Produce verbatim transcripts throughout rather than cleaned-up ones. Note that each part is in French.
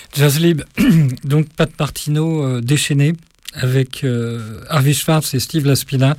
Jazzlib, donc Pat Martino euh, déchaîné avec euh, Harvey Schwartz et Steve Laspina.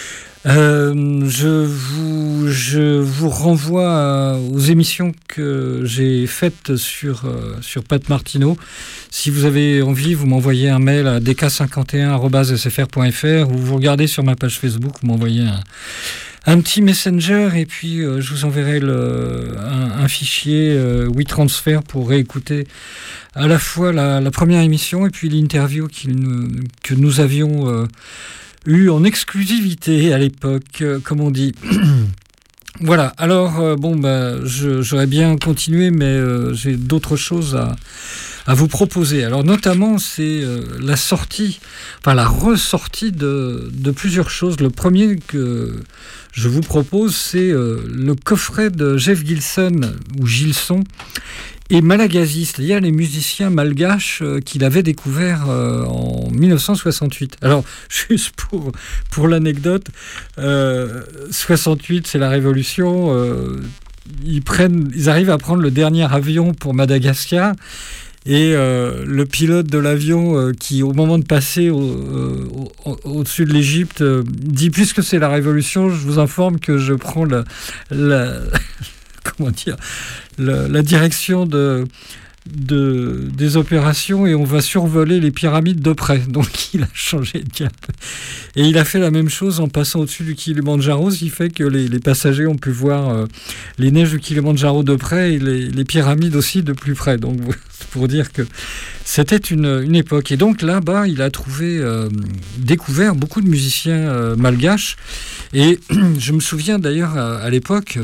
Euh, je, vous, je vous renvoie à, aux émissions que j'ai faites sur, euh, sur Pat Martino. Si vous avez envie, vous m'envoyez un mail à d k cinquante et un arobase s f r point f r ou vous regardez sur ma page Facebook, vous m'envoyez un, un petit messenger et puis euh, je vous enverrai le, un, un fichier euh, WeTransfer pour réécouter à la fois la, la première émission et puis l'interview qu'il, que nous avions euh, eu en exclusivité à l'époque, euh, comme on dit. Voilà, alors, euh, bon, bah, je, j'aurais bien continué, mais euh, j'ai d'autres choses à, à vous proposer. Alors, notamment, c'est euh, la sortie, enfin, la ressortie de, de plusieurs choses. Le premier que je vous propose, c'est euh, le coffret de Jeff Gilson, ou Gilson, et Malagasi, c'est-à-dire les musiciens malgaches euh, qu'il avait découverts euh, en dix-neuf cent soixante-huit. Alors, juste pour, pour l'anecdote, euh, soixante-huit, c'est la Révolution, euh, ils, prennent, ils arrivent à prendre le dernier avion pour Madagascar, et euh, le pilote de l'avion euh, qui, au moment de passer au, euh, au, au-dessus de l'Égypte, euh, dit « Puisque c'est la Révolution, je vous informe que je prends la... la comment dire, la, la direction de, de, des opérations et on va survoler les pyramides de près. » Donc il a changé de cap. Et il a fait la même chose en passant au-dessus du Kilimandjaro, ce qui fait que les, les passagers ont pu voir euh, les neiges du Kilimandjaro de près et les, les pyramides aussi de plus près. Donc c'est pour dire que c'était une, une époque. Et donc là-bas, il a trouvé, euh, découvert beaucoup de musiciens euh, malgaches. Et je me souviens d'ailleurs à, à l'époque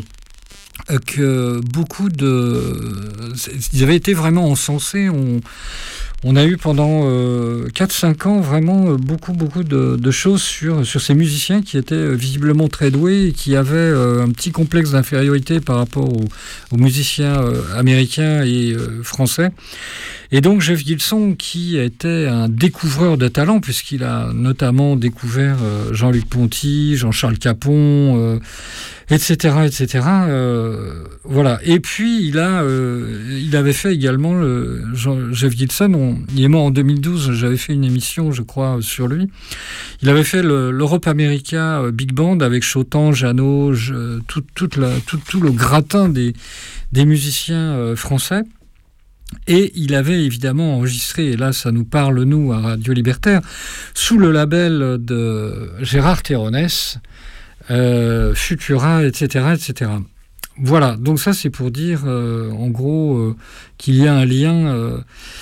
que beaucoup de... Ils avaient été vraiment encensés. On, on a eu pendant euh, quatre cinq ans vraiment beaucoup, beaucoup de, de choses sur, sur ces musiciens qui étaient visiblement très doués et qui avaient euh, un petit complexe d'infériorité par rapport aux, aux musiciens euh, américains et euh, français. Et donc Jeff Gilson, qui était un découvreur de talent, puisqu'il a notamment découvert euh, Jean-Luc Ponty, Jean-Charles Capon, euh, et cetera, et cetera. Euh, voilà. Et puis il a, euh, il avait fait également le Jean, Jeff Gilson. On, il est mort en deux mille douze. J'avais fait une émission, je crois, sur lui. Il avait fait le, l'Europe America Big Band avec Chotan, Jeannot, je, tout, toute la, tout, tout le gratin des, des musiciens euh, français. Et il avait évidemment enregistré, et là ça nous parle nous à Radio Libertaire, sous le label de Gérard Théronès, euh, Futura, et cetera, et cetera. Voilà, donc ça c'est pour dire euh, en gros euh, qu'il y a un lien euh,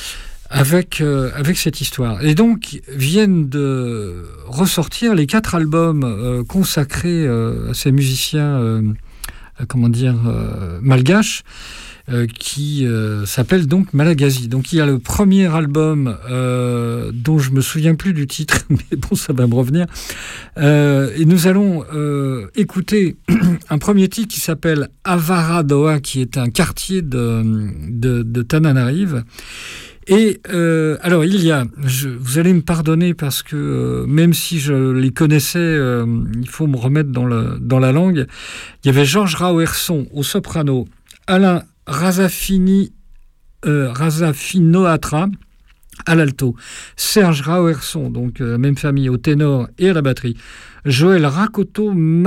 avec, euh, avec cette histoire. Et donc viennent de ressortir les quatre albums euh, consacrés euh, à ces musiciens, euh, comment dire, euh, malgaches, Euh, qui euh, s'appelle donc Malagasi. Donc il y a le premier album euh, dont je me souviens plus du titre, mais bon, ça va me revenir. Euh, et nous allons euh, écouter un premier titre qui s'appelle Avaradoa, qui est un quartier de, de, de Tananarive. Et euh, alors il y a, je, vous allez me pardonner parce que euh, même si je les connaissais, euh, il faut me remettre dans, le, dans la langue. Il y avait Georges Raoerson au soprano, Alain Razafini, euh, Razafinoatra à l'alto, Serge Raoerson, donc euh, même famille, au ténor et à la batterie, Joël Rakoto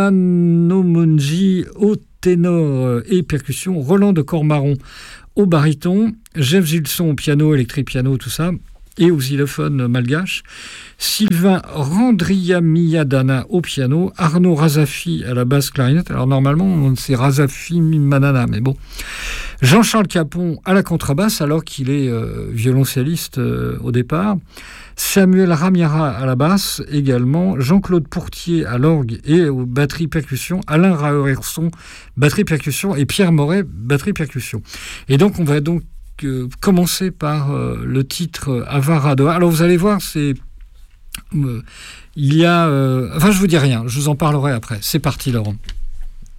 Manomonji au ténor et percussion, Roland de Cormaron au baryton, Jeff Gilson au piano, électrique piano, tout ça, et au xylophone malgache, Sylvain Randriamiyadana au piano, Arnaud Razafi à la basse clarinette, alors normalement c'est Razafi Manana, mais bon, Jean-Charles Capon à la contrebasse alors qu'il est euh, violoncelliste euh, au départ, Samuel Ramiara à la basse également, Jean-Claude Pourtier à l'orgue et aux batteries percussion, Alain Raoerson batterie percussion et Pierre Moret batterie percussion. Et donc on va donc euh, commencer par euh, le titre euh, Avaradoa. Alors vous allez voir, c'est euh, il y a euh, enfin je vous dis rien, je vous en parlerai après. C'est parti Laurent.